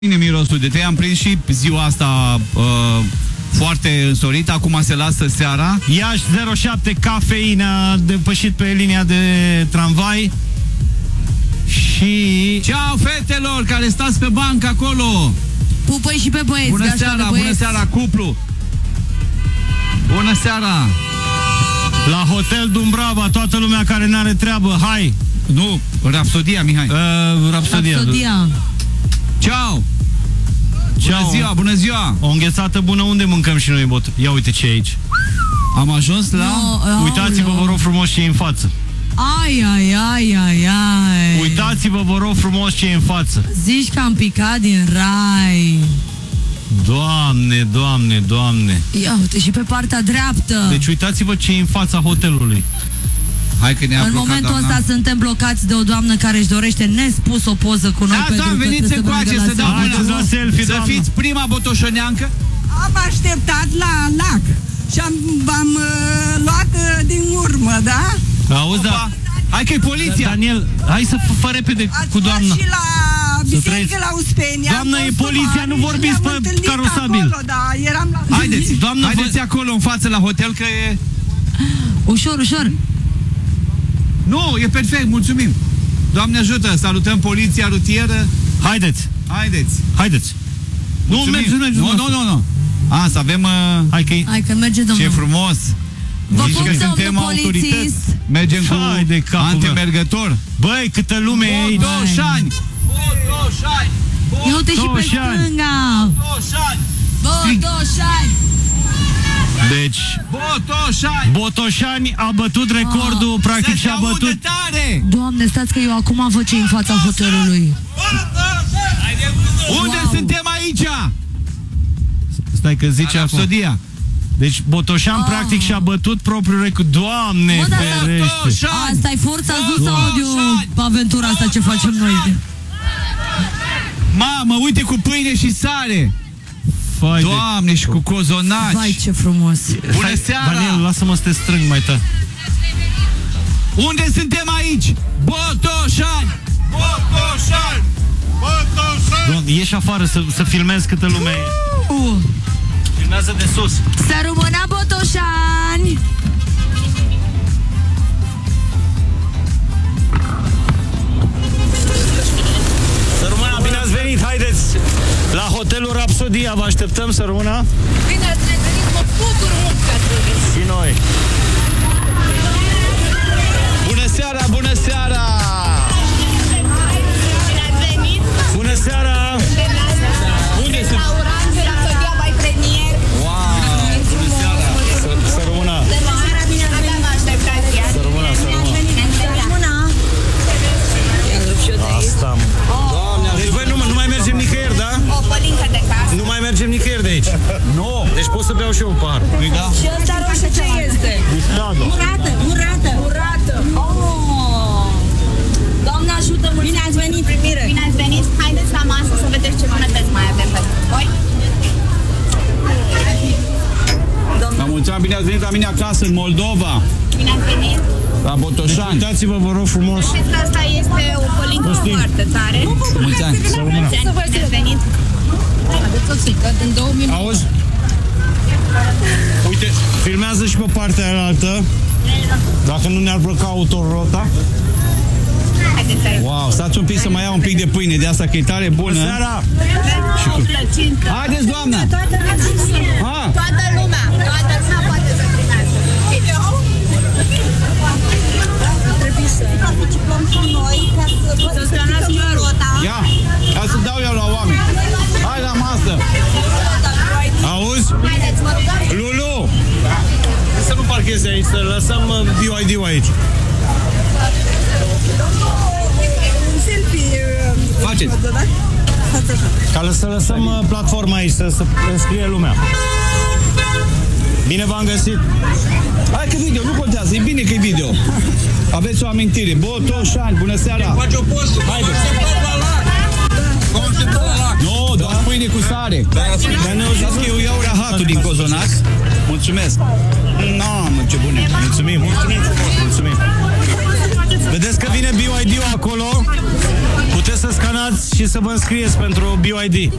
Bine, mirosul de tei, am prins și ziua asta foarte însorită, acum se lasă seara. Iași 07, cafeină, a depășit pe linia de tramvai. Și... Ceau, fetelor care stați pe bancă acolo! Pupăi și pe băieți. Bună seara, bună seara, cuplu! Bună seara! La Hotel Dumbrava, toată lumea care n-are treabă, hai! Nu, Rapsodia, Mihai. Rapsodia. Ceau! Bună ziua, bună ziua! O înghețată bună, unde mâncăm și noi, bot? Ia uite ce e aici. Am ajuns la... Uitați-vă, vă rog frumos, ce e în față. Ai. Uitați-vă, vă rog frumos, ce e în față. Zici că am picat din rai. Doamne, doamne, doamne. Ia uite și pe partea dreaptă. Deci uitați-vă ce e în fața hotelului. Hai că ne-a în blocat, momentul doamna. ăsta suntem blocați de o doamnă care își dorește nespus o poză cu noi. Da, veniți încoace să dau la selfie, să fiți prima botoșăneancă. Am așteptat la lac și v-am luat din urmă, da? Auzi, da. Hai că e poliția. Daniel, hai să fă repede cu doamna. Și la biserică la Uspenia. Doamna, e poliția, nu vorbiți pe carosabil. Acolo, da, eram la... Haideți, doamnă, haideți acolo în față la hotel că e... Ușor, ușor. Nu, e perfect, mulțumim. Doamne ajută, salutăm poliția rutieră. Haideți. Nu, mergeți. Nu. A, să avem... Hai că merge, domnul. Ce frumos. Vă Zici pup, că suntem domnul polițist. Mergem cu antimergător. Băi, câtă lume e aici. Botoșani. Ia uite și pe stânga. Botoșani. Deci Botoșani a bătut recordul, practic și-a bătut. Tare. Doamne, stați că eu acum văd ce în fața hotelului. Unde suntem aici? Stai că zice Rapsodia. Deci Botoșan practic și-a bătut propriul record. Doamne ferește. Asta-i forța sus audio. Aventura asta ce facem noi. Mamă, uite cu pâine și sare. Doamne, și cu cozonaci. Vai, ce frumos. Bună seara. Daniel, lasă-mă să te strâng mai tare. Unde suntem aici? Botoșani. Doamne, ieși afară să filmezi câtă lume e. Filmează de sus. Să rămână botoșani. Să rămână, bine ați venit, haideți la hotelul Rapsodia, vă așteptăm, să rămână. Bine ați venit, mă bucur mult că ați venit. Și noi. Bună seara, bună seara. Bună seara. Unde sunt? Rapsodia by Premier. Wow, bună seara. Să rămână. Să rămână. Asta. Deci voi nu mai mergem nicăieri, da? O pălincă de casă. Nu mai mergem nicăieri de aici. Nu. Deci pot să beau și eu un pahar. Da. Și ăsta roșu ce este? Murată. Oh. Doamne ajută, Bine ați venit, primire. Bine ați venit. Haideți la masă să vedeți ce bunătăți mai avem pentru voi. La mulți ani, bine ați venit la mine acasă în Moldova. Bine ați venit. La Botoșani. Deci, uitați-vă, vă rog frumos. Știți că asta este o pălincă foarte tare. Mulți ani. Bine ați venit. Aveți o țică din 2 minute. Auzi? Uite, filmează și pe partea aia. Dacă nu ne-ar bloca autorota. Haideți să Wow, stați un pic să mai iau un pic de pâine de asta că e tare bună. Bună seara! Haideți, doamna! Toată lumea poate să primească. Trebuie să participăm cu noi ca să scrieți rota. Ia să dau eu la oameni. Hai la masă! Auzi? Haideți, mă rugăm. Lulu! Să nu parchezi aici, să lăsăm BYD-ul aici. Un selfie. Faceți! Ca să lăsăm platforma aici, să înscrie lumea. Bine v-am găsit! Hai că video, nu contează, e bine că e video. Aveți o amintire. Botoșani, bună seara! Faci o poză, haideți! Nu, doar pâine cu sare. Dar nu știți că eu iau rahatul din cozonac. Mulțumesc. Mamă, ce bune. Mulțumim frumos, mulțumim. Vedeți că vine BYD-ul acolo? Puteți să scanați și să vă înscrieți pentru BYD.